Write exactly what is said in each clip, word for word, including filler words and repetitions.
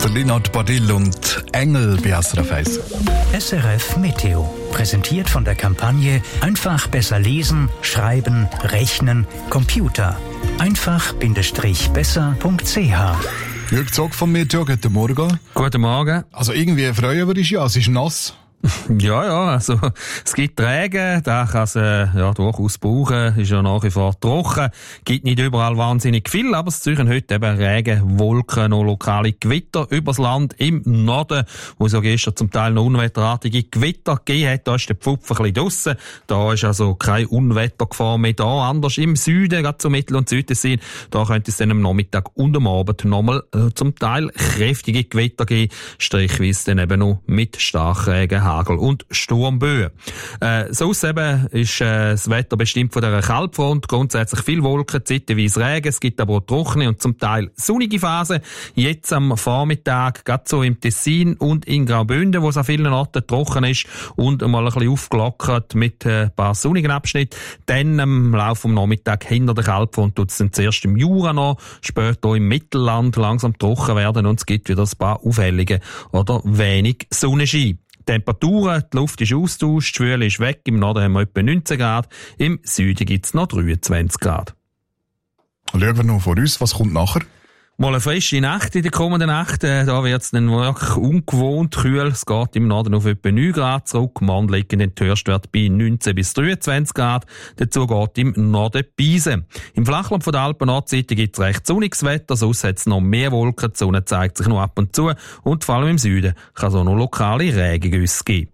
Linhard Badil und Engel bei S R F eins. S R F Meteo. Präsentiert von der Kampagne Einfach besser lesen, schreiben, rechnen, Computer. einfach-besser punkt c h. Jürg Zog vom Meteo, guten Morgen. Guten Morgen. Also irgendwie freuen wir uns ja, es ist nass. Ja, ja, also es gibt Regen, da kann es äh, ja, durchaus brauchen, ist ja nach wie vor trocken, gibt nicht überall wahnsinnig viel, aber es zeigen heute eben Regen, Wolken und lokale Gewitter übers Land im Norden, wo es ja gestern zum Teil noch unwetterartige Gewitter gegeben hat, da ist der Pfupf ein bisschen draussen, da ist also keine Unwettergefahr mehr da, anders im Süden, gerade zum Mittel- und Südtessin, da könnte es dann am Nachmittag und am Abend nochmal äh, zum Teil kräftige Gewitter geben, strichweise dann eben noch mit Starkregen, Hagel und Sturmböen. Äh, sonst eben ist äh, das Wetter bestimmt von dieser Kaltfront. Grundsätzlich viel Wolken, zeitweise Regen. Es gibt aber auch trockene und zum Teil sonnige Phasen. Jetzt am Vormittag, gerade so im Tessin und in Graubünden, wo es an vielen Orten trocken ist und mal ein bisschen aufgelockert mit äh, ein paar sonnigen Abschnitten. Dann am Laufe des Nachmittags hinter der Kaltfront tut es dann zuerst im Jura noch, später im Mittelland langsam trocken werden und es gibt wieder ein paar Aufhellungen oder wenig Sonnenschein. Temperaturen, die Luft ist austauscht, die Schwüle ist weg, im Norden haben wir etwa neunzehn Grad, im Süden gibt es noch dreiundzwanzig Grad. Schauen wir noch vor uns, was kommt nachher? Mal eine frische Nacht in der kommenden Nacht, äh, da wird es dann wirklich ungewohnt kühl, es geht im Norden auf etwa neun Grad zurück, morgen liegen den Höchstwert bei neunzehn bis dreiundzwanzig Grad, dazu geht im Norden Beisen. Im Flachland von der Alpen-Nordseite gibt es recht sonniges Wetter, sonst hat es noch mehr Wolken, die Sonne zeigt sich noch ab und zu und vor allem im Süden kann es auch noch lokale Regengüsse geben.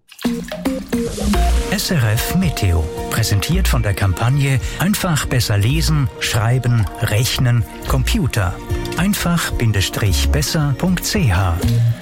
S R F Meteo. Präsentiert von der Kampagne Einfach besser lesen, schreiben, rechnen, Computer. einfach-besser punkt c h.